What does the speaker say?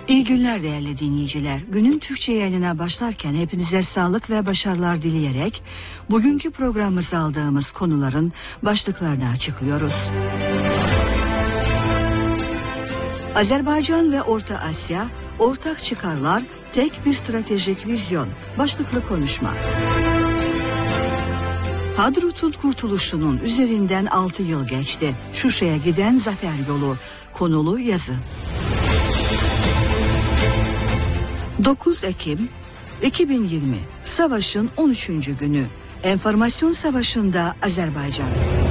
İyi günler değerli dinleyiciler. Günün Türkçe yayınına başlarken hepinize sağlık ve başarılar dileyerek bugünkü programımıza aldığımız konuların başlıklarını açıklıyoruz. Azerbaycan ve Orta Asya, ortak çıkarlar, tek bir stratejik vizyon. Başlıklı konuşma. Hadrut'un kurtuluşunun üzerinden 6 yıl geçti. Şuşa'ya giden zafer yolu. Konulu yazı. 9 Ekim 2020 Savaşın 13. günü. Enformasyon Savaşı'nda Azerbaycan.